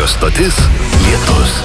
Radio stotis Lietus.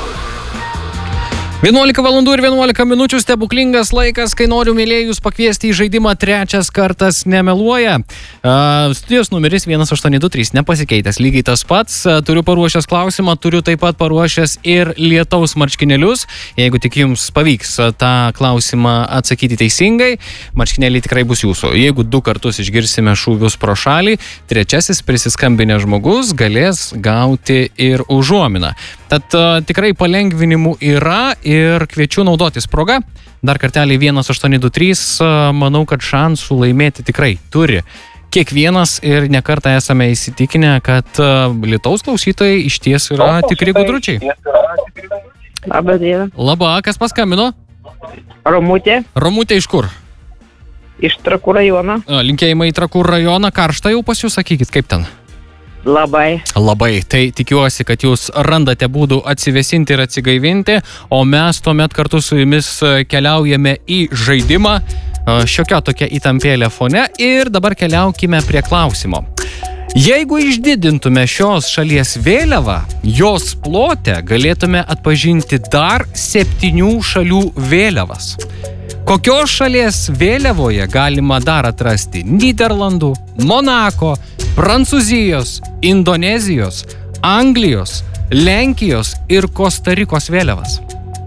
11 valandų ir 11 minučių stebuklingas laikas, kai noriu mėlėjus pakviesti į žaidimą trečias kartas nemeluoja. Studijos numeris 1823 nepasikeitęs, lygiai tas pats. Turiu paruošęs klausimą, turiu taip pat paruošęs ir lietaus marškinėlius. Jeigu tik jums pavyks tą klausimą atsakyti teisingai, marškinėliai tikrai bus jūsų. Jeigu 2 kartus išgirsime šūvius pro šalį, trečiasis prisiskambinęs žmogus galės gauti ir užuominą. Tad tikrai palengvinimų yra ir kviečiu naudotis proga. Dar kartelį 1823, manau, kad šansų laimėti tikrai turi kiekvienas ir nekartą esame įsitikinę, kad lietaus klausytojai iš ties yra tikri gudručiai. Labą dieną. Labą, kas paskambino? Romutė. Romutė iš kur? Iš Trakų rajono. Linkėjimai į Trakų rajoną. Karšta jau pas jūs, sakykit, kaip ten? Labai. Labai. Tai tikiuosi, kad jūs randate būdų atsivėsinti ir atsigaivinti, o mes tuomet kartu su jumis keliaujame į žaidimą, šiokia tokia įtampėlė fone, ir dabar keliaukime prie klausimo. Jeigu išdidintume šios šalies vėliavą, jos plote galėtume atpažinti dar 7 šalių vėliavas. Kokios šalies vėliavoje galima dar atrasti Nyderlandų, Monako, Prancūzijos, Indonezijos, Anglijos, Lenkijos ir Kostarikos vėliavas?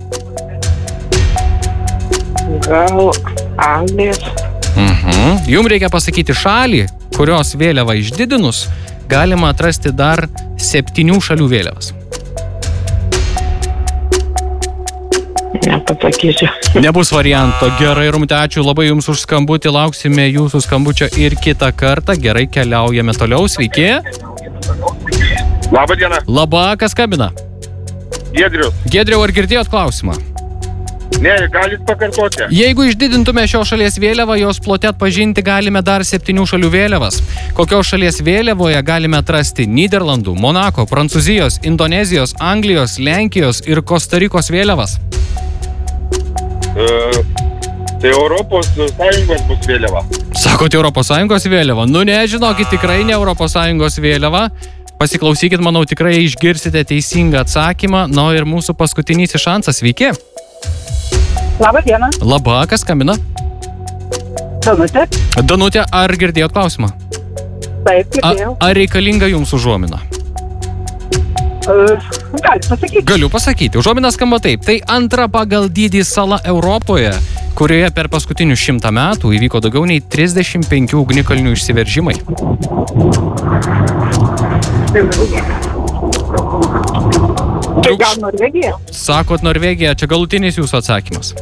Gal Anglijos. Jums reikia pasakyti šalį, kurios vėliavą išdidinus galima atrasti dar 7 šalių vėliavas. Nepasakysiu. Nebus varianto. Gerai, Romutė, ačiū labai jums už skambutį. Lauksime jūsų skambučio ir kitą kartą. Gerai, keliaujame toliau. Sveiki. Labą dieną. Labą, kas skambina? Giedrius. Giedriau, ar girdėjot klausimą? Ne, galit pakartoti. Jeigu išdidintume šios šalies vėliavą, jos plote atpažinti galime dar 7 šalių vėliavas. Kokios šalies vėliavoje galime atrasti Nyderlandų, Monako, Prancūzijos, Indonezijos, Anglijos, Lenkijos ir Kostarikos vėliavas? Tai Europos Sąjungos bus vėliava. Sakote Europos Sąjungos vėliava? Nu nežinokit, tikrai ne Europos Sąjungos vėliava. Pasiklausykit, manau, tikrai išgirsite teisingą atsakymą. Na ir mūsų paskutinysis šansas. Sveiki. Labą dieną. Labą, kas skambina? Danutė. Danutė, ar girdėjot klausimą? Taip, girdėjau. Ar reikalinga jums užuomina? Gali pasakyti. Galiu pasakyti. Užuomina skamba taip. Tai antra pagal dydį sala Europoje, kurioje per paskutinius 100 metų įvyko daugiau nei 35 ugnikalnių išsiveržimai. Tai gal Norvegija? Sakot Norvegija, čia galutinis jūsų atsakymas.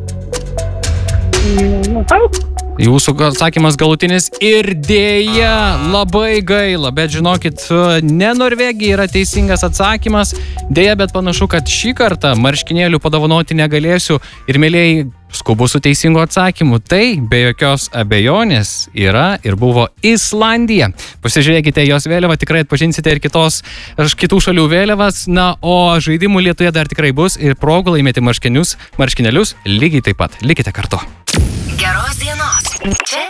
Taip. Jūsų atsakymas galutinis ir dėja, labai gaila, bet žinokit, ne Norvegija yra teisingas atsakymas. Dėja, bet panašu, kad šį kartą marškinėlių padovanoti negalėsiu ir mėlėjai skubu su teisingu atsakymu. Tai be jokios abejonės yra ir buvo Islandija. Pasižiūrėkite jos vėliavą, tikrai atpažinsite ir kitų šalių vėliavas. Na, o žaidimų Lietuvoje dar tikrai bus ir progų laimėti marškinėlius lygiai taip pat. Likite kartu. Geros dienos. Čia